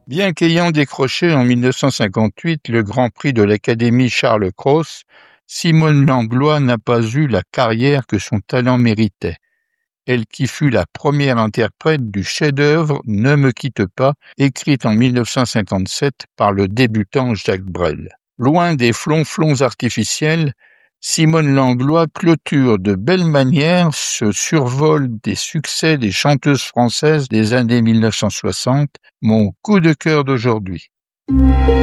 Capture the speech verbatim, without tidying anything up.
Bien qu'ayant décroché en mille neuf cent cinquante-huit le Grand Prix de l'Académie Charles Cros, Simone Langlois n'a pas eu la carrière que son talent méritait. Elle qui fut la première interprète du chef-d'œuvre Ne me quitte pas, écrite en mille neuf cent cinquante-sept par le débutant Jacques Brel. Loin des flonflons artificiels, Simone Langlois clôture de belle manière ce survol des succès des chanteuses françaises des années mille neuf cent soixante, mon coup de cœur d'aujourd'hui.